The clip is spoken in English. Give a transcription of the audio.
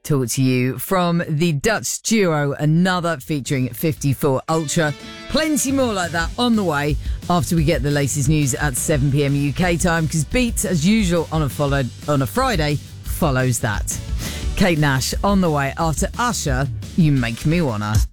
talk to you from the Dutch duo Another featuring 54 Ultra. Plenty more like that on the way after we get the latest news at 7 p.m. UK time, because Beat, as usual on a Friday, follows that. Kate Nash on the way after Usher, You Make Me Wanna.